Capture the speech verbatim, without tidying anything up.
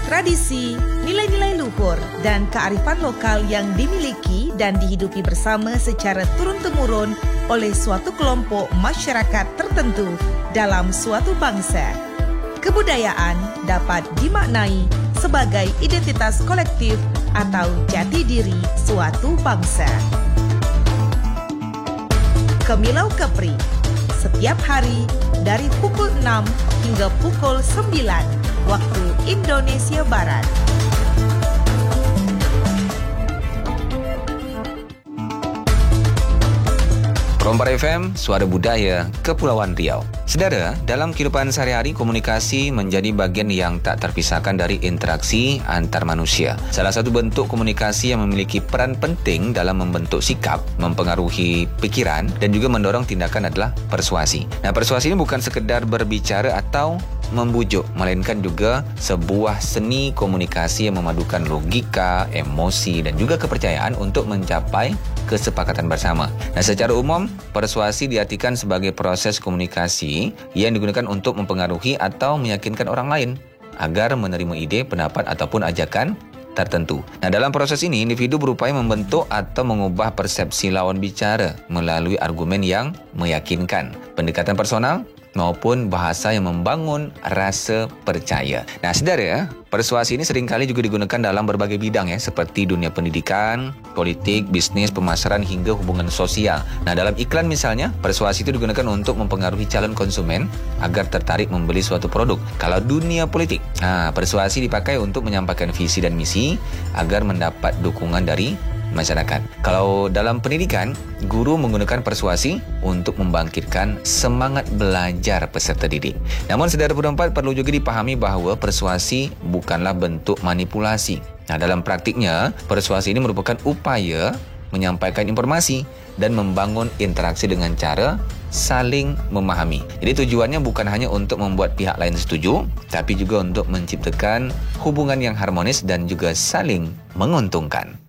tradisi, nilai-nilai luhur, dan kearifan lokal yang dimiliki dan dihidupi bersama secara turun-temurun oleh suatu kelompok masyarakat tertentu dalam suatu bangsa. Kebudayaan dapat dimaknai sebagai identitas kolektif atau jati diri suatu bangsa. Kemilau Kepri, setiap hari dari pukul enam hingga pukul sembilan waktu Indonesia Barat. Rompar F M, Suara Budaya, Kepulauan Riau. Saudara, dalam kehidupan sehari-hari, komunikasi menjadi bagian yang tak terpisahkan dari interaksi antar manusia. Salah satu bentuk komunikasi yang memiliki peran penting dalam membentuk sikap, mempengaruhi pikiran, dan juga mendorong tindakan adalah persuasi. Nah, persuasi ini bukan sekedar berbicara atau membujuk, melainkan juga sebuah seni komunikasi yang memadukan logika, emosi, dan juga kepercayaan untuk mencapai kesepakatan bersama. Nah, secara umum, persuasi diartikan sebagai proses komunikasi yang digunakan untuk mempengaruhi atau meyakinkan orang lain agar menerima ide, pendapat, ataupun ajakan tertentu. Nah, dalam proses ini, individu berupaya membentuk atau mengubah persepsi lawan bicara melalui argumen yang meyakinkan, pendekatan personal, maupun bahasa yang membangun rasa percaya. Nah, saudara, persuasi ini seringkali juga digunakan dalam berbagai bidang ya, seperti dunia pendidikan, politik, bisnis, pemasaran, hingga hubungan sosial. Nah, dalam iklan misalnya, persuasi itu digunakan untuk mempengaruhi calon konsumen agar tertarik membeli suatu produk. Kalau dunia politik, nah, persuasi dipakai untuk menyampaikan visi dan misi agar mendapat dukungan dari masyarakat. Kalau dalam pendidikan, guru menggunakan persuasi untuk membangkitkan semangat belajar peserta didik. Namun, saudara Pudampat, perlu juga dipahami bahawa persuasi bukanlah bentuk manipulasi. Nah, dalam praktiknya, persuasi ini merupakan upaya menyampaikan informasi dan membangun interaksi dengan cara saling memahami. Jadi tujuannya bukan hanya untuk membuat pihak lain setuju, tapi juga untuk menciptakan hubungan yang harmonis dan juga saling menguntungkan.